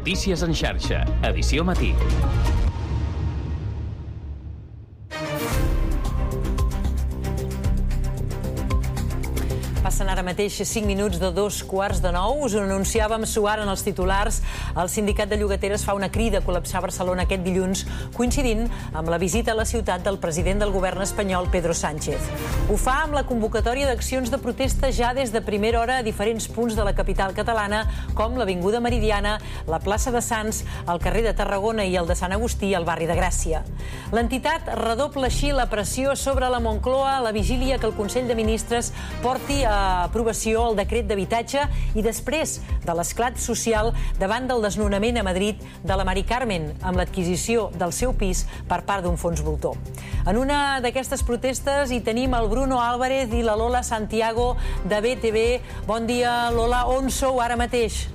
Notícies en xarxa, edició matí. Passen ara mateix 5 minuts de 8:45. Us ho anunciàvem suar en els titulars. El sindicat de llogateres fa una crida a col·lapsar Barcelona aquest dilluns, coincidint amb la visita a la ciutat del president del govern espanyol, Pedro Sánchez. Ho fa amb la convocatòria d'accions de protesta ja des de primera hora a diferents punts de la capital catalana, com l'Avinguda Meridiana, la plaça de Sants, el carrer de Tarragona i el de Sant Agustí, al barri de Gràcia. L'entitat redobla així la pressió sobre la Moncloa a la vigília que el Consell de Ministres porti a aprovació el decret d'habitatge i després de l'esclat social davant del desnonament a Madrid de la Mari Carmen amb l'adquisició del seu pis per part d'un fons voltor. En una d'aquestes protestes hi tenim el Bruno Álvarez i la Lola Santiago de BTV. Bon dia, Lola. On sou ara mateix?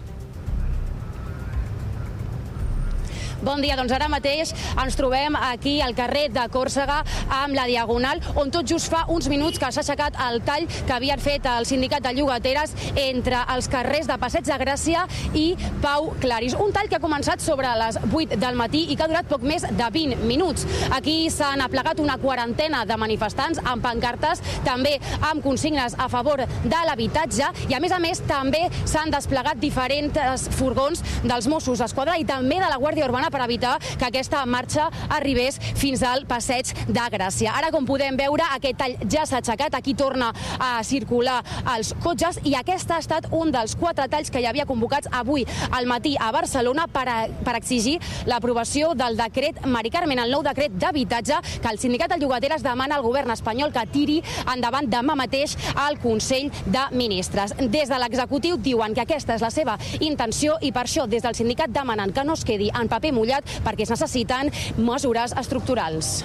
Bon dia, doncs ara mateix ens trobem aquí al carrer de Còrsega amb la Diagonal, on tot just fa uns minuts que s'ha aixecat el tall que havien fet el sindicat de llogateres entre els carrers de Passeig de Gràcia i Pau Claris. Un tall que ha començat sobre les 8 del matí i que ha durat poc més de 20 minuts. Aquí s'han aplegat una quarantena de manifestants amb pancartes, també amb consignes a favor de l'habitatge i, a més, també s'han desplegat diferents furgons dels Mossos d'Esquadra i també de la Guàrdia Urbana per evitar que aquesta marxa arribés fins al Passeig de Gràcia. Ara, com podem veure, aquest tall ja s'ha aixecat, aquí torna a circular els cotxes i aquest ha estat un dels 4 talls que hi havia convocats avui al matí a Barcelona per exigir l'aprovació del decret Mari Carmen, el nou decret d'habitatge que el sindicat de llogateres demana al govern espanyol que tiri endavant demà mateix al Consell de Ministres. Des de l'executiu diuen que aquesta és la seva intenció i per això des del sindicat demanen que no es quedi en paper mullat perquè es necessiten mesures estructurals.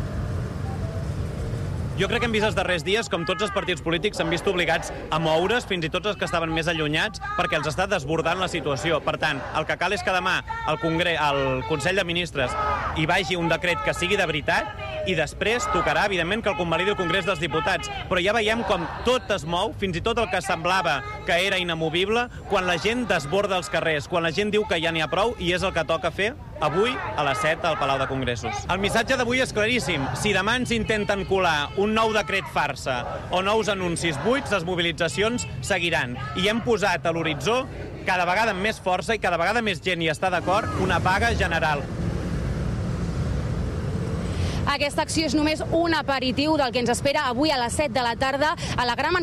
Jo crec que hem vist els darrers dies com tots els partits polítics s'han vist obligats a moure's, fins i tot els que estaven més allunyats, perquè els està desbordant la situació. Per tant, el que cal és que demà al Consell de Ministres hi vagi un decret que sigui de veritat i després tocarà, evidentment, que el convalidi el Congrés dels Diputats. Però ja veiem com tot es mou, fins i tot el que semblava que era inamovible, quan la gent desborda els carrers, quan la gent diu que ja n'hi ha prou i és el que toca fer avui a les 7 al Palau de Congressos. El missatge d'avui és claríssim. Si demà ens intenten colar un nou decret farsa o nous anuncis buits, les mobilitzacions seguiran. I hem posat a l'horitzó, cada vegada amb més força i cada vegada més gent hi està d'acord, una vaga general. Aquesta acció és només un aperitiu del que ens espera avui a les 7 de la tarda a la gran